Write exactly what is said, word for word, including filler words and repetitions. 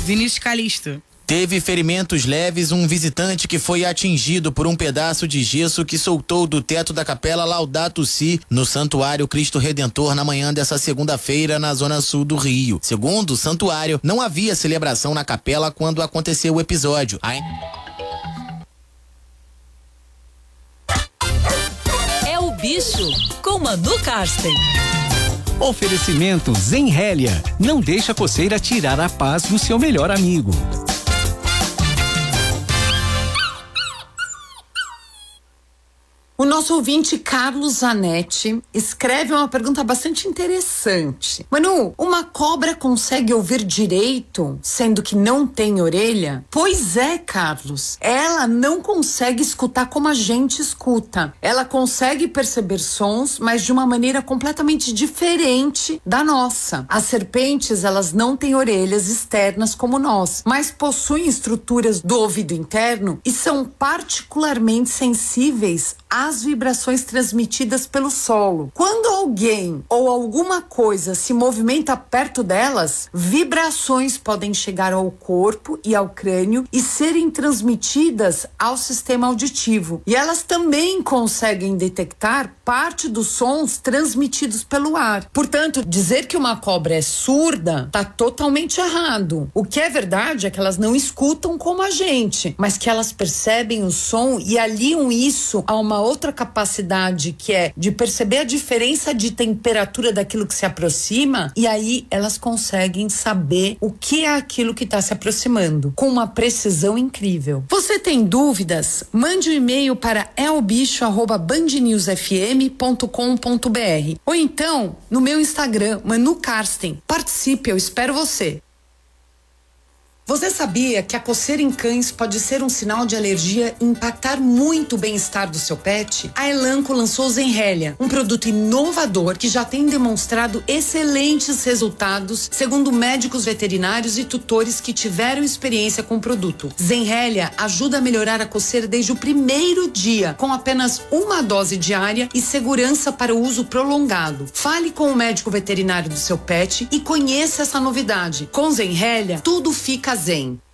Vinícius Calixto. Teve ferimentos leves um visitante que foi atingido por um pedaço de gesso que soltou do teto da capela Laudato Si, no Santuário Cristo Redentor, na manhã dessa segunda-feira, na zona sul do Rio. Segundo o santuário, não havia celebração na capela quando aconteceu o episódio. A... É o bicho com Manu Karsten. Oferecimento Zenrélia. Não deixa a coceira tirar a paz do seu melhor amigo. O nosso ouvinte Carlos Zanetti escreve uma pergunta bastante interessante. Manu, uma cobra consegue ouvir direito, sendo que não tem orelha? Pois é, Carlos. Ela não consegue escutar como a gente escuta. Ela consegue perceber sons, mas de uma maneira completamente diferente da nossa. As serpentes, elas não têm orelhas externas como nós, mas possuem estruturas do ouvido interno e são particularmente sensíveis a as vibrações transmitidas pelo solo. Quando alguém ou alguma coisa se movimenta perto delas, vibrações podem chegar ao corpo e ao crânio e serem transmitidas ao sistema auditivo. E elas também conseguem detectar parte dos sons transmitidos pelo ar. Portanto, dizer que uma cobra é surda está totalmente errado. O que é verdade é que elas não escutam como a gente, mas que elas percebem o som e aliam isso a uma outra outra capacidade, que é de perceber a diferença de temperatura daquilo que se aproxima, e aí elas conseguem saber o que é aquilo que está se aproximando, com uma precisão incrível. Você tem dúvidas? Mande um e-mail para elbicho arroba band news f m ponto com ponto b r ou então no meu Instagram, Manu Karsten. Participe, eu espero você. Você sabia que a coceira em cães pode ser um sinal de alergia e impactar muito o bem-estar do seu pet? A Elanco lançou o Zenrélia, um produto inovador que já tem demonstrado excelentes resultados, segundo médicos veterinários e tutores que tiveram experiência com o produto. Zenrélia ajuda a melhorar a coceira desde o primeiro dia, com apenas uma dose diária e segurança para o uso prolongado. Fale com o médico veterinário do seu pet e conheça essa novidade. Com Zenrélia, tudo fica zen.